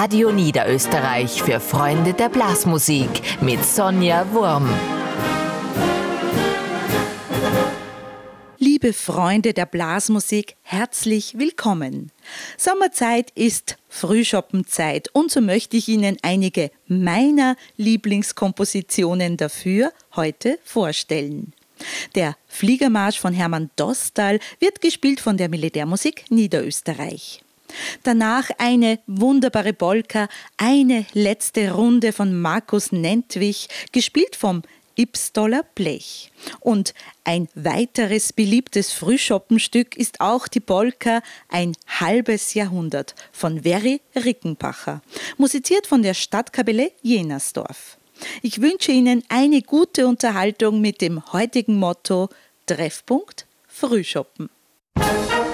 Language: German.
Radio Niederösterreich für Freunde der Blasmusik mit Sonja Wurm. Liebe Freunde der Blasmusik, herzlich willkommen. Sommerzeit ist Frühschoppenzeit und so möchte ich Ihnen einige meiner Lieblingskompositionen dafür heute vorstellen. Der Fliegermarsch von Hermann Dostal wird gespielt von der Militärmusik Niederösterreich. Danach eine wunderbare Polka, eine letzte Runde von Markus Nentwich, gespielt vom Ybbstoller Blech. Und ein weiteres beliebtes Frühschoppenstück ist auch die Polka Ein halbes Jahrhundert von Werry Rickenbacher, musiziert von der Stadtkapelle Jennersdorf. Ich wünsche Ihnen eine gute Unterhaltung mit dem heutigen Motto Treffpunkt Frühschoppen.